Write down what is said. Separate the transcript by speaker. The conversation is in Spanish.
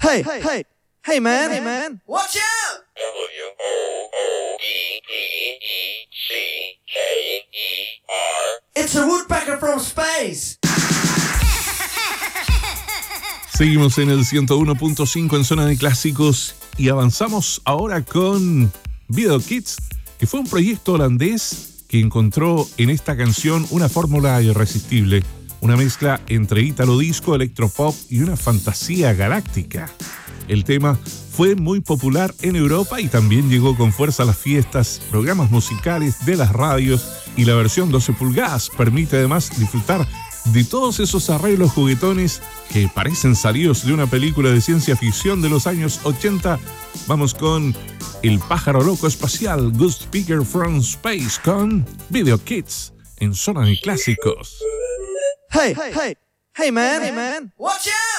Speaker 1: Hey, hey, hey man, hey man,
Speaker 2: Watch out!
Speaker 3: WOOEECKER.
Speaker 2: It's a woodpecker from space.
Speaker 4: Seguimos en el 101.5 en Zona de Clásicos y avanzamos ahora con Video Kids, que fue un proyecto holandés que encontró en esta canción una fórmula irresistible, una mezcla entre ítalo disco, electropop y una fantasía galáctica. El tema fue muy popular en Europa y también llegó con fuerza a las fiestas, programas musicales de las radios, y la versión 12 pulgadas permite además disfrutar de todos esos arreglos juguetones que parecen salidos de una película de ciencia ficción de los años 80. Vamos con El pájaro loco espacial, Ghost Speaker from Space, con Video Kids en Zona de Clásicos.
Speaker 1: hey, hey, hey man, hey man,
Speaker 2: Watch out!